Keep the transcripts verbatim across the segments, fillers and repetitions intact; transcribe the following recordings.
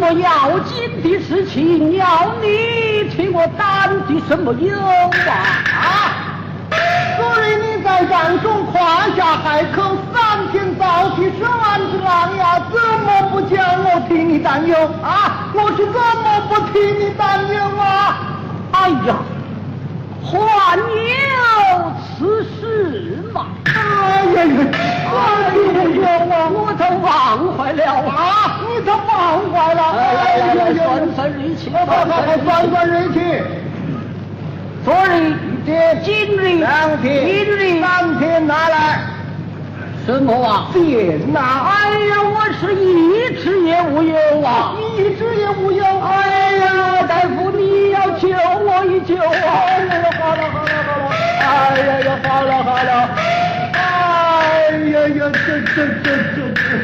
么要紧的事情，要你替我担的什么忧啊？ 所以你在帐中夸下海口，三天早起十万只狼呀，怎么不叫我替你担忧啊？我是怎么不替你担忧啊？ 哎呀，还有此事吗？ 哎呀呀，哎呀呀， 我都忘怀了啊！你都忘怀了？ 哎呀呀，算算日期， 好好好，算算日期。 昨日、今日、 两天、 今日、 三天拿来。 什么啊？ tiền呐！ 哎呀，我是一直也无忧啊， 一直也无忧。 哎呀，大夫，你要救我一救啊！ 哎呀，好了好了好了， 哎呀呀，好了好了， 哎呀呀，这这这这这。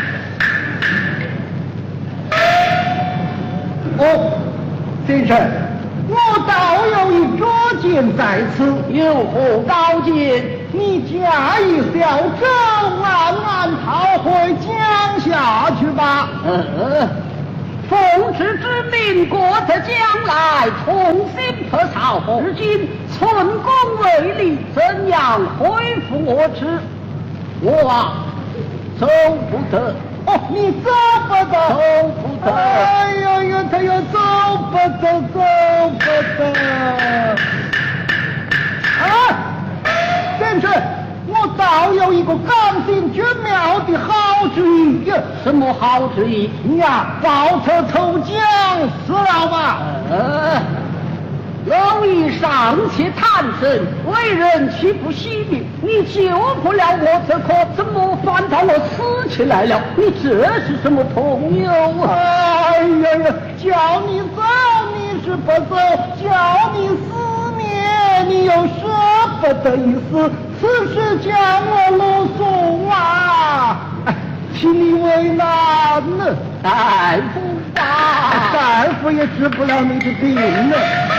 哦，先生，我倒有一拙见在此， 有何高见？ 你驾一小舟，暗暗逃回江下去吧。 呃，奉旨之命，国策将来重新破曹，至今寸功未立，怎样恢复我之？我啊，走不得。 哦，你走不得， 走不得。 哎呀呀，他又走不得，走不得。啊！先生，我倒有一个刚性绝妙的好主意呀！ 什么好主意？ 你呀，报仇投江死了吧？ 呃，蝼蚁尚且贪生，为人岂不惜命？你救不了我，这可怎么反倒我死起来了？你这是什么朋友啊？ 哎呀呀，叫你走你是不走，叫你思念你又舍不得一死，此事将我露送啊！哎，替你为难呢。 大夫啊， 大夫也治不了你的病呢。